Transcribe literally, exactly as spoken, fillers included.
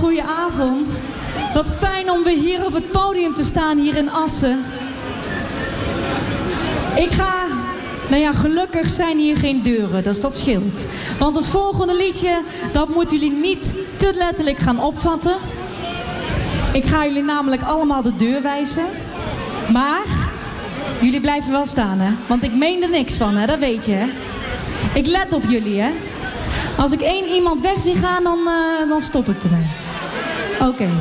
goede avond. Wat fijn om weer hier op het podium te staan, hier in Assen. Ik ga... Nou ja, gelukkig zijn hier geen deuren, dus dat scheelt. Want het volgende liedje, dat moeten jullie niet te letterlijk gaan opvatten. Ik ga jullie namelijk allemaal de deur wijzen. Maar, jullie blijven wel staan, hè. Want ik meen er niks van, hè, dat weet je, hè. Ik let op jullie, hè. Als ik één iemand weg zie gaan, dan, uh, dan stop ik ermee. Oké. Okay.